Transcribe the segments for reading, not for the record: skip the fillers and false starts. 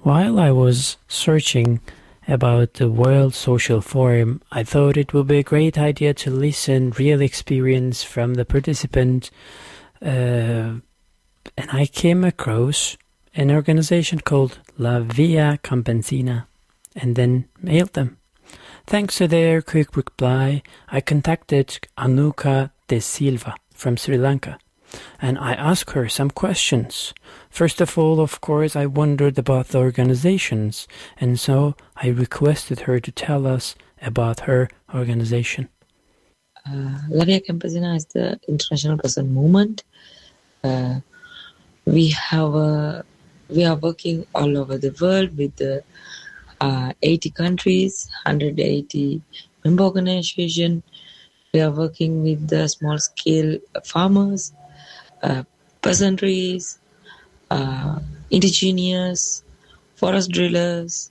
While I was searching about the World Social Forum, I thought it would be a great idea to listen real experience from the participant, and I came across an organization called La Via Campesina, and then mailed them. Thanks to their quick reply, I contacted Anuka De Silva from Sri Lanka, and I asked her some questions. First of all, of course, I wondered about the organizations, and so I requested her to tell us about her organization. La Via Campesina is the international peasant movement. We are working all over the world with 80 countries, 180 member organizations. We are working with the small-scale farmers, peasantries, indigenous, forest drillers,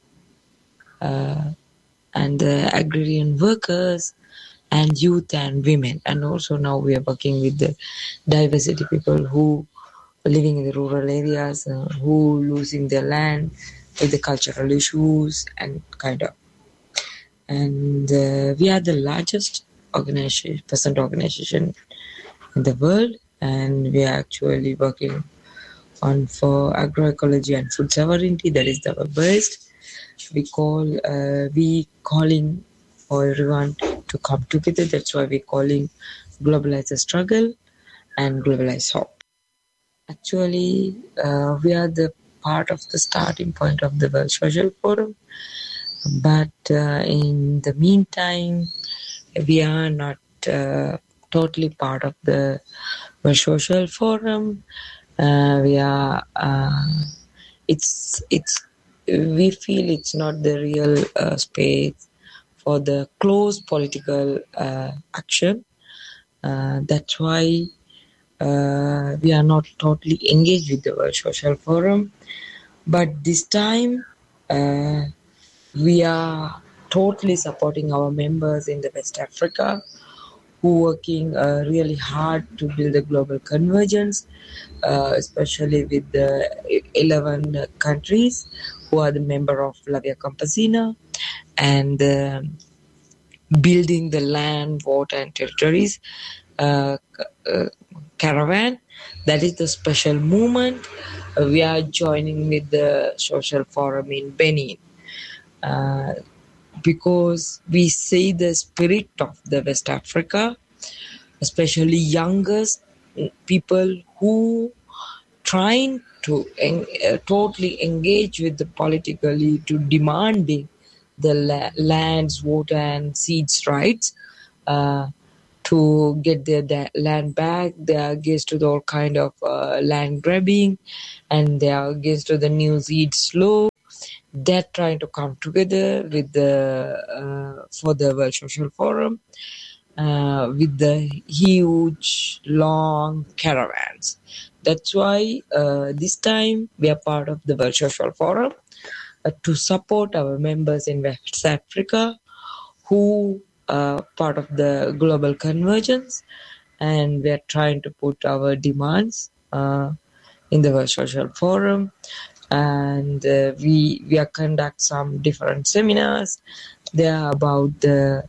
and the agrarian workers, and youth and women. And also now we are working with the diversity people who are living in the rural areas, who losing their land with the cultural issues and kind of. And we are the largest peasant organization in the world, and we are actually working on for agroecology and food sovereignty. That is our best. We calling for everyone to come together. That's why we're calling Globalize the Struggle and Globalize Hope. Actually, we are the part of the starting point of the World Social Forum, but in the meantime, we are not totally part of the World Social Forum. We feel it's not the real space for the close political action. That's why we are not totally engaged with the World Social Forum. But this time, we are totally supporting our members in the West Africa, who are working really hard to build the global convergence, especially with the 11 countries who are the member of La Via Campesina, and building the land, water, and territories caravan. That is the special movement. We are joining with the Social Forum in Benin, because we see the spirit of the West Africa, especially youngest people who trying to totally engage with the politically to demanding the lands, water, and seeds rights, to get their land back. They are against to all kind of land grabbing, and they are against to the new seeds law. They're trying to come together with for the World Social Forum, with the huge, long caravans. That's why this time we are part of the World Social Forum to support our members in West Africa who are part of the global convergence, and we are trying to put our demands in the World Social Forum. And we are conduct some different seminars. They are about the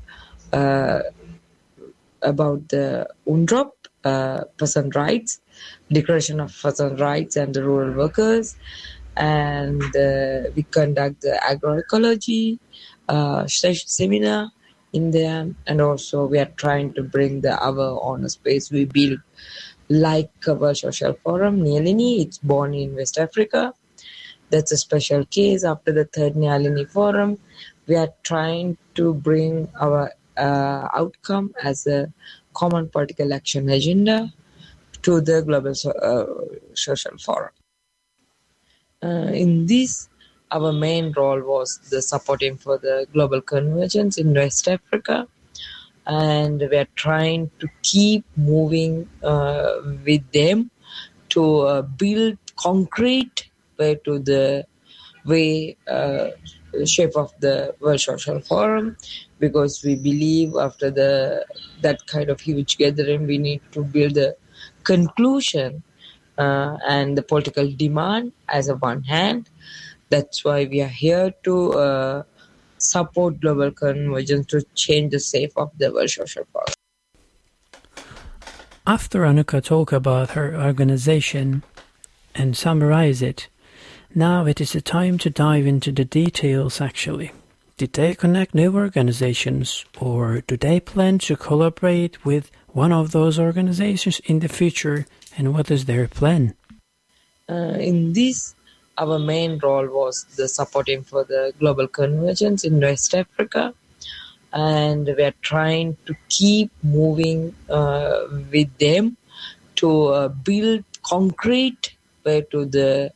UNDROP, peasant rights, Declaration of Peasant Rights and the Rural Workers, and we conduct the agroecology seminar in there, and also we are trying to bring our own space we build like a World Social Forum. Nyalini, it's born in West Africa. That's a special case. After the third Nyalini Forum, we are trying to bring our outcome as a common political action agenda to the Global Social Forum. In this, our main role was the supporting for the global convergence in West Africa, and we are trying to keep moving with them to build concrete way to the shape of the World Social Forum, because we believe after that kind of huge gathering, we need to build the conclusion and the political demand as a one hand, That's why we are here to support global convergence to change the shape of the World Social Forum. After Anuka talked about her organization and summarize it, now it is the time to dive into the details actually. Did they connect new organizations, or do they plan to collaborate with one of those organizations in the future, and what is their plan? In this, our main role was the supporting for the global convergence in West Africa, and we are trying to keep moving with them to build concrete way to the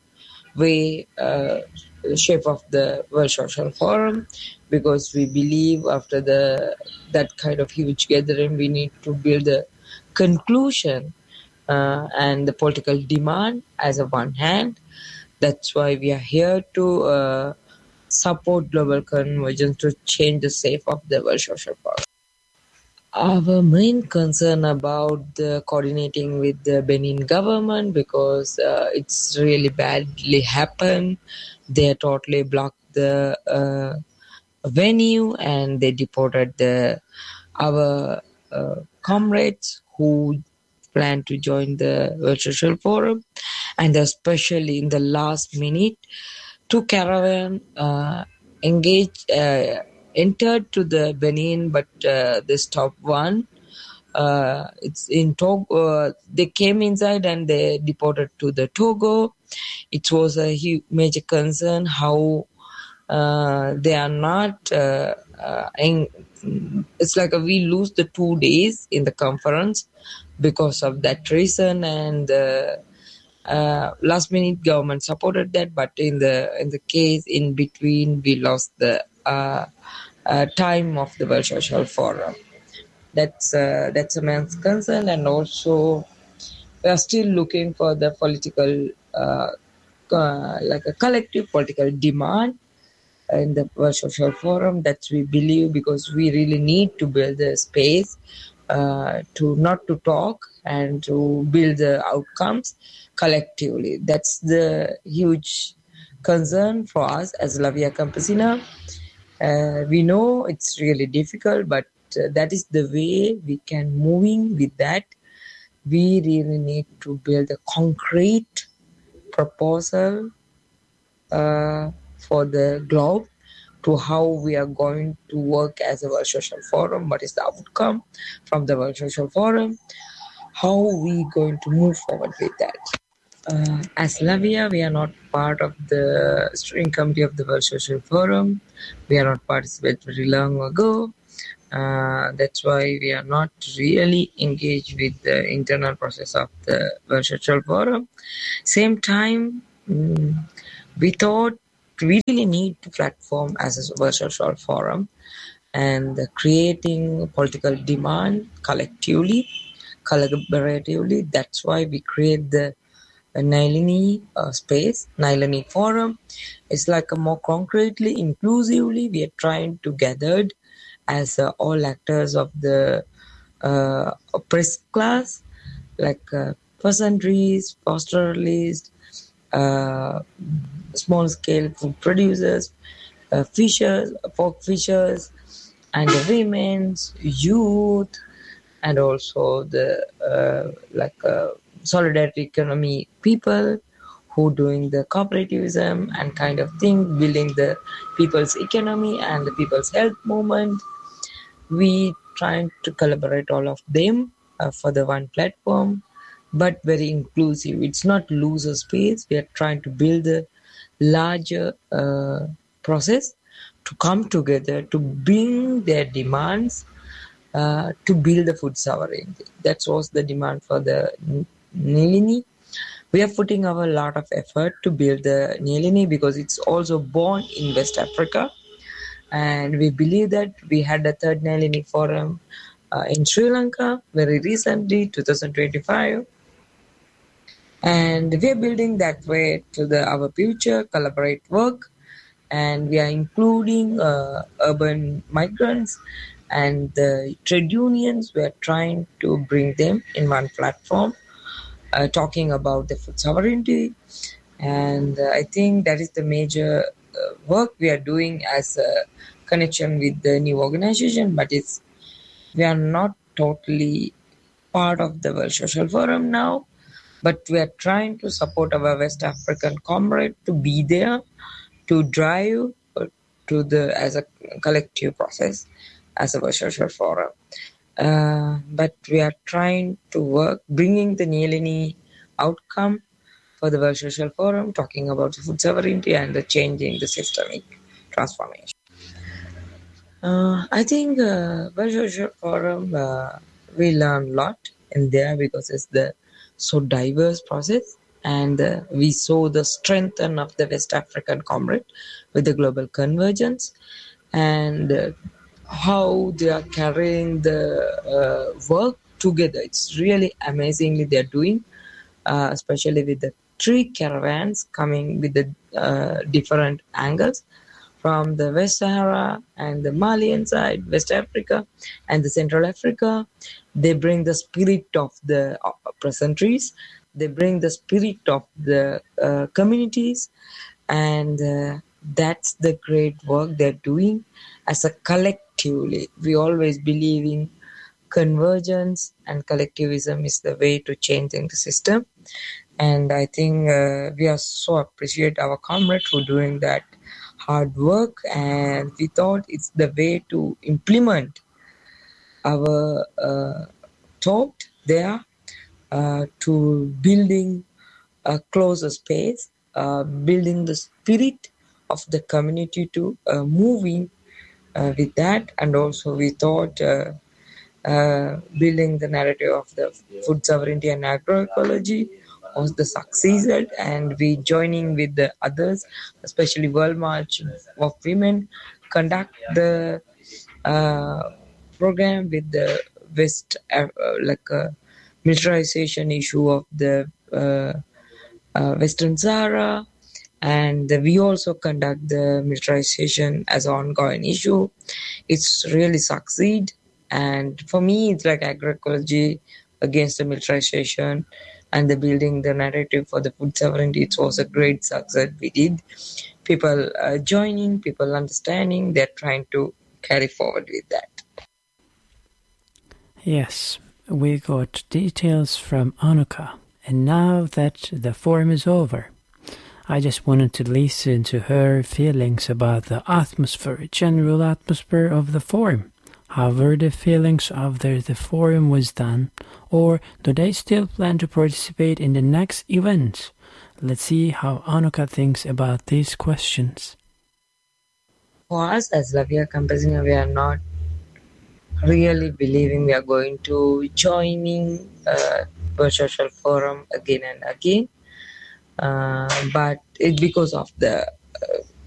shape of the World Social Forum, because we believe after that kind of huge gathering we need to build a conclusion and the political demand as a one hand. That's why we are here to support global convergence to change the shape of the World Social Forum. Our main concern about the coordinating with the Benin government, because it's really badly happened. They totally blocked the venue and they deported our comrades who plan to join the World Social Forum, and especially in the last minute, two caravan entered to the Benin, but they stopped one. It's in Togo. They came inside and they deported to the Togo. It was a huge, major concern how they are not. It's like we lose the 2 days in the conference because of that reason, and last minute government supported that, but in the case in between we lost the time of the World Social Forum. That's a man's concern, and also we are still looking for the political like a collective political demand in the World Social Forum. That we believe, because we really need to build a space to not to talk and to build the outcomes collectively. That's the huge concern for us as La Via Campesina. We know it's really difficult, but that is the way we can moving with that. We really need to build a concrete proposal for the globe to how we are going to work as a World Social Forum, what is the outcome from the World Social Forum, how we going to move forward with that. As La Via, we are not part of the steering committee of the World Social Forum. We are not participated very long ago. That's why we are not really engaged with the internal process of the World Social Forum. Same time, we thought we really need to platform as a World Social Forum and creating political demand collectively, collaboratively. That's why we create the Nilini space, Nilini Forum. It's like a more concretely, inclusively, we are trying to gather as all actors of the oppressed class, like peasantries, pastoralists, small-scale food producers, fishers, pork fishers, and the women's, youth, and also the solidarity economy people who doing the cooperativism and kind of thing, building the people's economy and the people's health movement. We trying to collaborate all of them for the one platform, but very inclusive. It's not loser space. We are trying to build a larger process to come together to bring their demands to build the food sovereignty. That was the demand for the Nilini. We are putting our lot of effort to build the Nilini because it's also born in West Africa. And we believe that we had a third Nilini forum in Sri Lanka very recently, 2025. And we are building that way to our future collaborate work. And we are including urban migrants and the trade unions. We are trying to bring them in one platform, talking about the food sovereignty And I think that is the major work we are doing as a connection with the new organization, but we are not totally part of the World Social Forum now, but we are trying to support our West African comrade to be there, to drive as a collective process as a World Social Forum. But we are trying to work, bringing the Nyeleni outcome for the World Social Forum, talking about the food sovereignty and the changing the systemic transformation. I think World Social Forum, we learn a lot in there because it's the so diverse process, and we saw the strength of the West African comrade with the global convergence, and how they are carrying the work together. It's really amazingly they're doing, especially with the 3 caravans coming with the different angles from the West Sahara and the Malian side, West Africa and the Central Africa. They bring the spirit of the peasantries. They bring the spirit of the communities, and that's the great work they're doing as a collectively. We always believe in convergence, and collectivism is the way to changing the system. And I think we are so appreciate our comrades for doing that hard work, and we thought it's the way to implement our thought there, to building a closer space, building the spirit of the community to move in with that. And also we thought building the narrative of the food sovereignty and agroecology was the succeeded, and we joining with the others, especially World March of Women, conduct the program with the West, militarization issue of the Western Sahara, and we also conduct the militarization as an ongoing issue. It's really succeed, and for me, it's like agroecology against the militarization and the building the narrative for the food sovereignty. It was a great success we did. People joining, people understanding, they're trying to carry forward with that. Yes, we got details from Anuka, and now that the forum is over, I just wanted to listen to her feelings about the atmosphere, general atmosphere of the forum. How were the feelings after the forum was done, or do they still plan to participate in the next event? Let's see how Anuka thinks about these questions. For us as Lavia Campesina, we are not really believing we are going to joining World Social Forum again and again, but it's because of the